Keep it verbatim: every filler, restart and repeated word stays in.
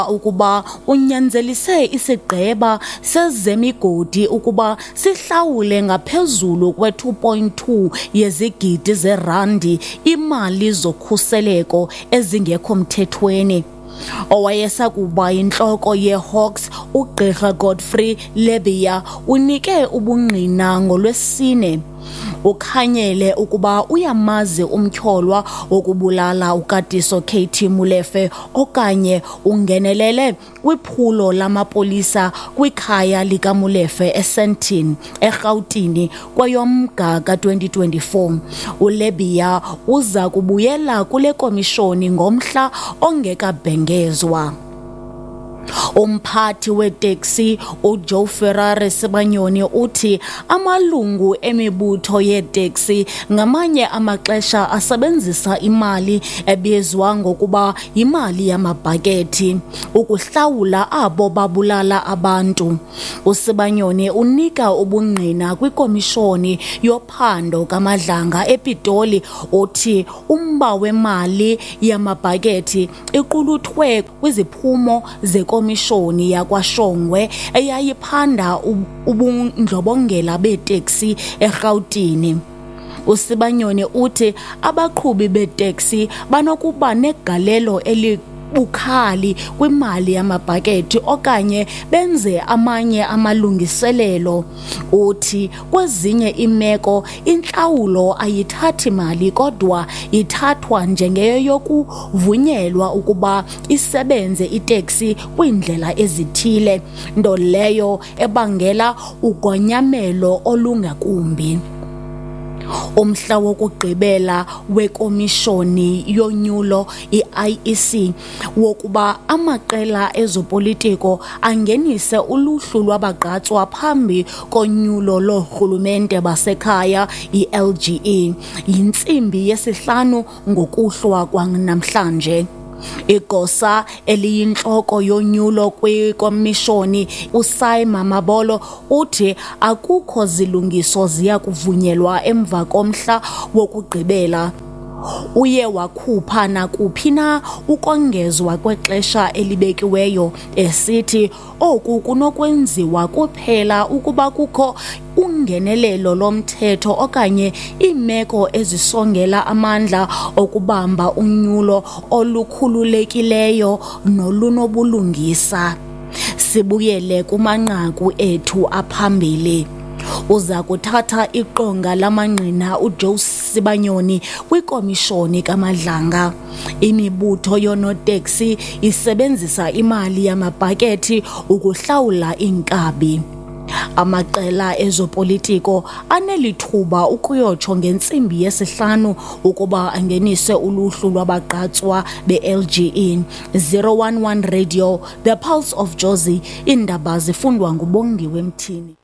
ukuba unyanzelise isigqeba sezemigodi ukuba sihlawule ngaphezulu kwe-two point two yezigidi zerandi imali zokhuseleko ezingekho mthethweni. Owayesakuba yintloko ye-Hawks, uGqirha Godfrey Lebeya, unike ubungqina ngolwesine. Ukhanyele ukuba uyamazi umtyholwa wokubulala uKatiso K T Molefe okanye ungenelele kwiphulo lamapolisa kwikhaya likaMolefe eSandton, eRhawutini kweyomNga ka-twenty twenty-four. uLebeya uza kubuyela kule komishoni ngomhla ongekabhengezwa. Umphathi weteksi uJoe Ferrari Sibanyoni uthi amalungu emibutho yeteksi ngamanye amaxesha asebenzisa imali ebizwa ngokuba yimali yamabhakethi ukuhlawula abo babulala abantu. uSibanyoni unika ubungqina kwikomishoni yophando kaMadlanga ePitoli uthi umba wemali yamabhakethi iquluthwe kwiziphumo zekomishoni yakwaShongwe eyayiphanda ubundlobongela beteksi eRhawutini. uSibanyoni uthi abaqhubi beteksi banokuba negalelo eli bukhali kwimali yamabhakethi okanye benze amanye amalungiselelo. Uthi kwezinye imeko intlawulo ayithathi mali kodwa ithathwa njengeyokuvunyelwa ukuba isebenze iteksi kwiindlela ezithile, nto leyo ebangela ugonyamelo olungakumbi. Umhla wokugqibela wekomishoni yonyulo i-I E C wokuba amaqela ezopolitiko angenise uluhlu lwabagqatswa phambi konyulo loorhulumente basekhaya i-L G E yintsimbi yesihlanu ngokuhlwa kwanamhlanje. Igosa eliyintloko yonyulo kwikomishoni uSaima Mabolo uthi akukho zilungiso ziya kuvunyelwa emva komhla wokugqibela. Uye wakhupha nakuphi na ukongezwa kwexesha elibekiweyo esithi oku kunokwenziwa kuphela ukuba kukho ungenelelo lomthetho okanye iimeko ezisongela amandla okubamba unyulo olukhululekileyo nolunobulungisa. Sibuyele kumanqaku ethu aphambili. Uza kuthatha iqonga lamangqina uJoe Sibanyoni kwikomishoni kaMadlanga. Imibutho yoonoteksi isebenzisa imali yamabhakethi ukuhlawula iinkabi. Amaqela ezopolitiko anelithuba ukuyotsho ngentsimbi yesihlanu ukuba angenise uluhlu lwabagqatswa be-L G E. zero one one Radio, The Pulse of Jozi, iindaba zifundwa nguBongiwe Mthini.